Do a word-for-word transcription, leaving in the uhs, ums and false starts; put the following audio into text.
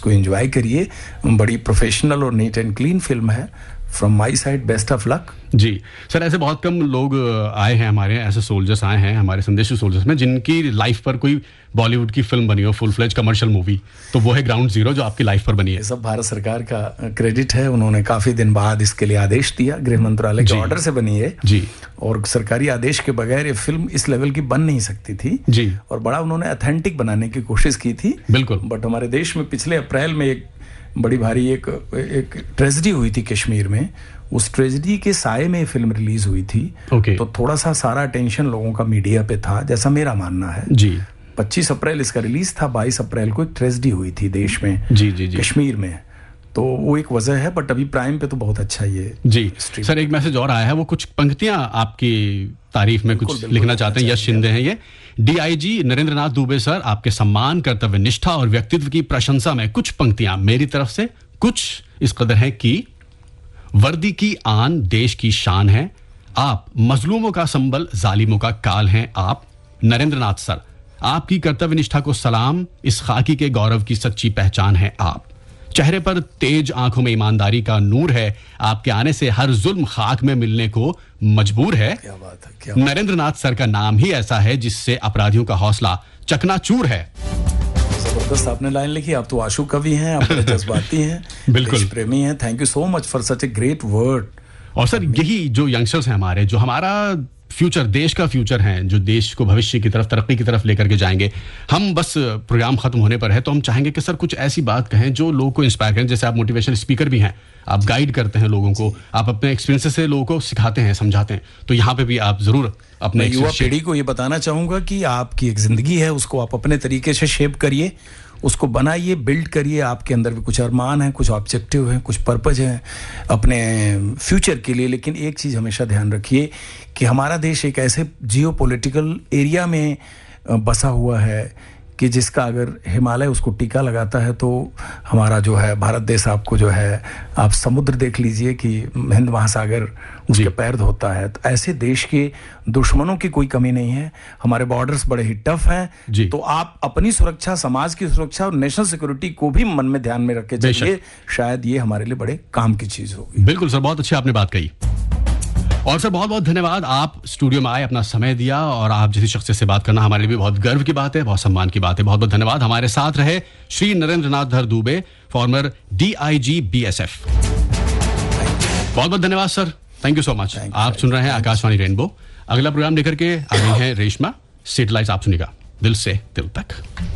इसको एंजॉय करिए। बड़ी प्रोफेशनल और नीट एंड क्लीन फिल्म है। From my side best of luck. Ji sir, ऐसे बहुत कम लोग आए हैं हमारे, ऐसे सोल्जर्स आए हैं हमारे संदेशी सोल्जर्स में जिनकी लाइफ पर कोई बॉलीवुड की फिल्म बनी हो, फुल फ्लेज कमर्शियल मूवी, तो वो है ग्राउंड जीरो जो आपकी लाइफ पर बनी है। ये सब भारत सरकार का क्रेडिट है। उन्होंने काफी दिन बाद इसके लिए आदेश दिया, गृह मंत्रालय के ऑर्डर से बनी है जी, और सरकारी आदेश के बगैर ये फिल्म इस लेवल की बन नहीं सकती थी जी, और बड़ा उन्होंने ऑथेंटिक बनाने की कोशिश की थी। बिल्कुल। बट हमारे देश में पिछले अप्रैल में एक बड़ी भारी एक एक ट्रेजेडी हुई थी कश्मीर में। उस ट्रेजेडी के साये में फिल्म रिलीज हुई थी। okay. तो थोड़ा सा सारा अटेंशन लोगों का मीडिया पे था, जैसा मेरा मानना है। जी, पच्चीस अप्रैल इसका रिलीज था, बाईस अप्रैल को एक ट्रेजेडी हुई थी देश में, जी जी जी, कश्मीर में। तो वो एक वजह है, बट अभी प्राइम पे तो बहुत अच्छा ये जी। सर एक मैसेज और आया है, वो कुछ पंक्तियां आपकी तारीफ में कुछ लिखना चाहते हैं। यश शिंदे हैं ये। डीआईजी नरेंद्र नाथ दुबे सर, आपके सम्मान, कर्तव्य निष्ठा और व्यक्तित्व की प्रशंसा में कुछ पंक्तियां मेरी तरफ से। कुछ इस कदर है कि वर्दी की आन देश की शान है आप, मजलूमों का संबल जालिमों का काल हैं आप। नरेंद्र नाथ सर, आपकी कर्तव्य निष्ठा को सलाम, इस खाकी के गौरव की सच्ची पहचान है आप। चेहरे पर तेज, आंखों में ईमानदारी का नूर है, आपके आने से हर जुल्म खाक में मिलने को मजबूर है। क्या बात है, क्या नरेंद्र नाथ सर का नाम ही ऐसा है जिससे अपराधियों का हौसला चकनाचूर है। जबरदस्त आपने लाइन लिखी। आप तो आशु कवि हैं, आप बड़े जज्बाती हैं, बिल्कुल देश प्रेमी हैं। Thank you so much for such a great word. और सर यही जो यंगस्टर्स हैं हमारे, जो हमारा फ्यूचर, देश का फ्यूचर है, जो देश को भविष्य की तरफ, तरक्की की तरफ लेकर के जाएंगे। हम बस प्रोग्राम खत्म होने पर है तो हम चाहेंगे कि सर कुछ ऐसी बात कहें जो लोगों को इंस्पायर करें। जैसे आप मोटिवेशनल स्पीकर भी हैं, आप गाइड करते हैं लोगों को, आप अपने एक्सपीरियंसेस से लोगों को सिखाते हैं, समझाते हैं, तो यहाँ पे भी आप जरूर अपने युवा पीढ़ी को ये बताना चाहूंगा कि आपकी एक जिंदगी है, उसको आप अपने तरीके से शेप करिए, उसको बनाइए, बिल्ड करिए। आपके अंदर भी कुछ अरमान है, कुछ ऑब्जेक्टिव है, कुछ पर्पज है अपने फ्यूचर के लिए। लेकिन एक चीज़ हमेशा ध्यान रखिए कि हमारा देश एक ऐसे जियो पॉलिटिकल एरिया में बसा हुआ है कि जिसका अगर हिमालय उसको टीका लगाता है तो हमारा जो है भारत देश, आपको जो है, आप समुद्र देख लीजिए कि हिंद महासागर उसके पैर धोता है। तो ऐसे देश के दुश्मनों की कोई कमी नहीं है। हमारे बॉर्डर्स बड़े ही टफ हैं। तो आप अपनी सुरक्षा, समाज की सुरक्षा और नेशनल सिक्योरिटी को भी मन में ध्यान में रख के चलिए। शायद ये हमारे लिए बड़े काम की चीज होगी। बिल्कुल सर, बहुत अच्छी आपने बात कही। और सर बहुत बहुत धन्यवाद, आप स्टूडियो में आए, अपना समय दिया, और आप जैसी शख्सियत से बात करना हमारे लिए भी बहुत गर्व की बात है, बहुत सम्मान की बात है। बहुत बहुत धन्यवाद। हमारे साथ रहे श्री नरेंद्र नाथ दुबे, फॉर्मर डीआईजी बीएसएफ। बहुत बहुत धन्यवाद sir, thank you so much. आप सुन रहे हैं आकाशवाणी रेनबो। अगला प्रोग्राम लेकर के आ रही है रेशमा। सेटेलाइट आप सुनिएगा दिल से दिल तक।